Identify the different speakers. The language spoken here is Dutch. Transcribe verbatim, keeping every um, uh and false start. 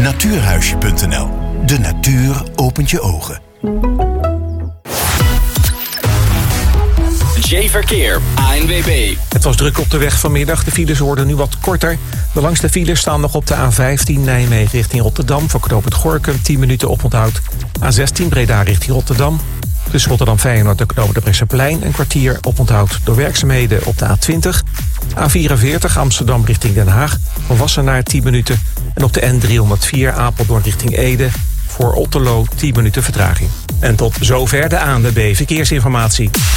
Speaker 1: natuurhuisje punt n l. De natuur opent je ogen.
Speaker 2: J-Verkeer, A N W B.
Speaker 3: Het was druk op de weg vanmiddag. De files worden nu wat korter. De langste files staan nog op de A vijftien Nijmegen richting Rotterdam. Voor knooppunt Gorinchem tien minuten oponthoud. A zestien Breda richting Rotterdam. Tussen Rotterdam Feyenoord en knooppunt de Brechtseplein een kwartier oponthoud door werkzaamheden op de A twintig. A vierenveertig Amsterdam richting Den Haag. Van Wassenaar tien minuten. En op de N driehonderdvier Apeldoorn richting Ede. Voor Otterlo tien minuten vertraging. En tot zover de A N W B Verkeersinformatie.